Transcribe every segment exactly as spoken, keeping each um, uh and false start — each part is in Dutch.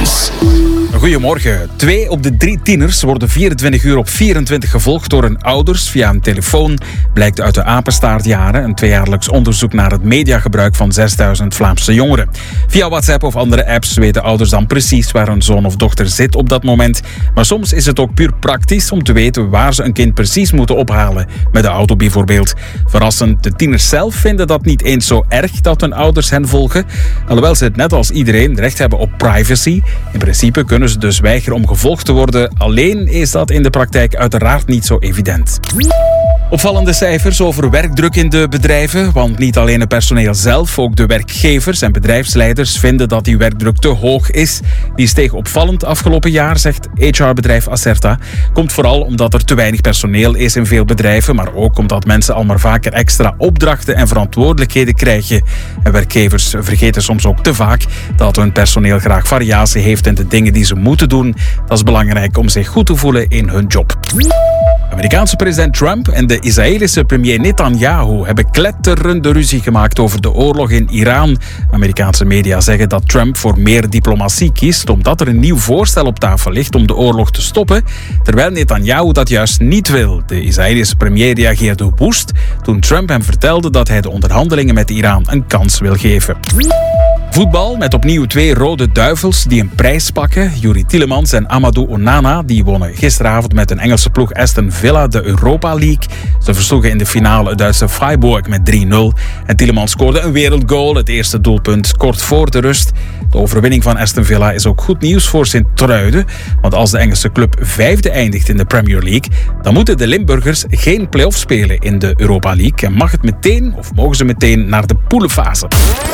Nieuws. Goedemorgen. Twee op de drie tieners worden vierentwintig uur op vierentwintig gevolgd door hun ouders via een telefoon, blijkt uit de Apenstaartjaren, een tweejaarlijks onderzoek naar het mediagebruik van zesduizend Vlaamse jongeren. Via WhatsApp of andere apps weten ouders dan precies waar hun zoon of dochter zit op dat moment. Maar soms is het ook puur praktisch om te weten waar ze een kind precies moeten ophalen, met de auto bijvoorbeeld. Verrassend, de tieners zelf vinden dat niet eens zo erg dat hun ouders hen volgen, alhoewel ze het net als iedereen recht hebben op privacy. In principe kunnen ze dus weigeren om gevolgd te worden. Alleen is dat in de praktijk uiteraard niet zo evident. Opvallende cijfers over werkdruk in de bedrijven, want niet alleen het personeel zelf, ook de werkgevers en bedrijfsleiders vinden dat die werkdruk te hoog is. Die steeg opvallend afgelopen jaar, zegt H R-bedrijf Acerta. Komt vooral omdat er te weinig personeel is in veel bedrijven, maar ook omdat mensen al maar vaker extra opdrachten en verantwoordelijkheden krijgen. En werkgevers vergeten soms ook te vaak dat hun personeel graag variatie heeft in de dingen die ze moeten doen. Dat is belangrijk om zich goed te voelen in hun job. Amerikaanse president Trump en de Israëlische premier Netanyahu hebben kletterende ruzie gemaakt over de oorlog in Iran. Amerikaanse media zeggen dat Trump voor meer diplomatie kiest omdat er een nieuw voorstel op tafel ligt om de oorlog te stoppen, terwijl Netanyahu dat juist niet wil. De Israëlische premier reageerde woest toen Trump hem vertelde dat hij de onderhandelingen met Iran een kans wil geven. Voetbal met opnieuw twee rode duivels die een prijs pakken. Yuri Tielemans en Amadou Onana die wonnen gisteravond met een Engelse ploeg Aston Villa de Europa League. Ze versloegen in de finale het Duitse Freiburg met drie nul. En Tielemans scoorde een wereldgoal, het eerste doelpunt kort voor de rust. De overwinning van Aston Villa is ook goed nieuws voor Sint-Truiden. Want als de Engelse club vijfde eindigt in de Premier League, dan moeten de Limburgers geen play-off spelen in de Europa League. En mag het meteen, of mogen ze meteen, naar de poelenfase.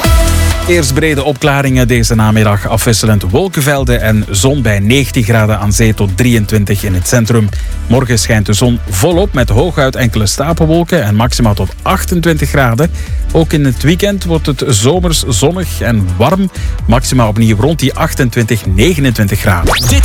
Eerst brede opklaringen deze namiddag, afwisselend wolkenvelden en zon bij negentien graden aan zee tot drieëntwintig in het centrum. Morgen schijnt de zon volop met hooguit enkele stapelwolken en maximaal tot achtentwintig graden. Ook in het weekend wordt het zomers zonnig en warm, maximaal opnieuw rond die achtentwintig, negenentwintig graden.